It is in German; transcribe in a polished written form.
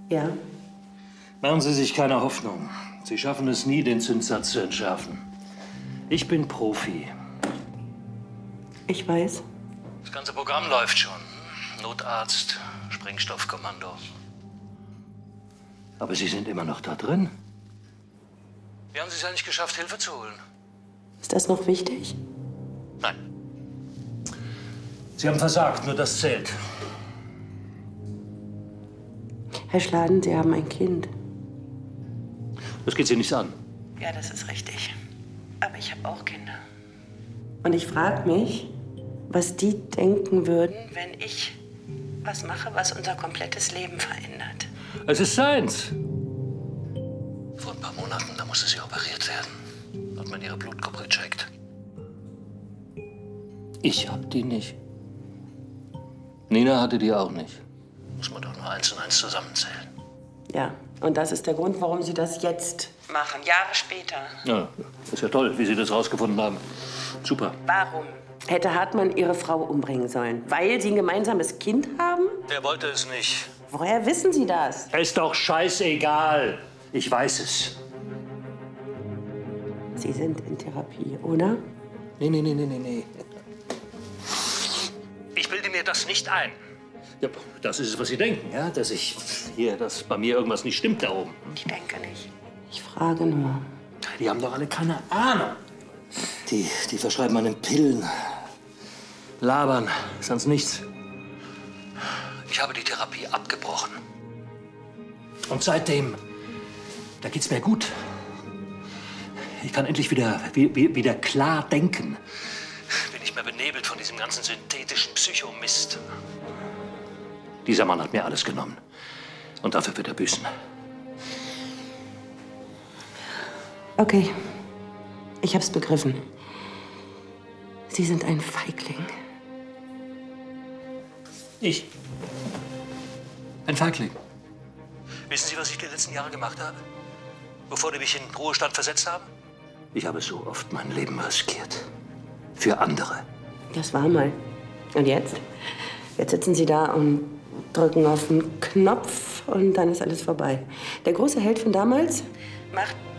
Ja? Machen Sie sich keine Hoffnung. Sie schaffen es nie, den Zinssatz zu entschärfen. Ich bin Profi. Ich weiß. Das ganze Programm läuft schon. Notarzt, Sprengstoffkommando. Aber Sie sind immer noch da drin. Wie haben Sie es ja nicht geschafft, Hilfe zu holen? Ist das noch wichtig? Nein. Sie haben versagt, nur das zählt. Herr Schladen, Sie haben ein Kind. Das geht Sie nichts an. Ja, das ist richtig. Aber ich habe auch Kinder. Und ich frage mich, was die denken würden, wenn ich was mache, was unser komplettes Leben verändert. Es ist seins. Vor ein paar Monaten, da musste sie operiert werden. Hat man ihre Blutgruppe gecheckt. Ich hab die nicht. Nina hatte die auch nicht. Muss man doch nur 1 und 1 zusammenzählen. Ja, und das ist der Grund, warum Sie das jetzt machen, Jahre später. Ja, ist ja toll, wie Sie das rausgefunden haben. Super. Warum hätte Hartmann Ihre Frau umbringen sollen? Weil Sie ein gemeinsames Kind haben? Der wollte es nicht. Woher wissen Sie das? Ist doch scheißegal. Ich weiß es. Sie sind in Therapie, oder? Nee. Ich bilde mir das nicht ein. Ja, das ist es, was Sie denken, ja? Dass bei mir irgendwas nicht stimmt da oben. Ich denke nicht. Ich frage nur. Die haben doch alle keine Ahnung. Die verschreiben einen Pillen. Labern, sonst nichts. Ich habe die Therapie abgebrochen. Und seitdem, da geht's mir gut. Ich kann endlich wieder klar denken. Bin nicht mehr benebelt von diesem ganzen synthetischen Psychomist. Dieser Mann hat mir alles genommen. Und dafür wird er büßen. Okay, ich hab's begriffen. Sie sind ein Feigling. Ich? Ein Feigling. Wissen Sie, was ich die letzten Jahre gemacht habe? Bevor die mich in den Ruhestand versetzt haben? Ich habe so oft mein Leben riskiert. Für andere. Das war mal. Und jetzt? Jetzt sitzen Sie da und drücken auf den Knopf und dann ist alles vorbei. Der große Held von damals macht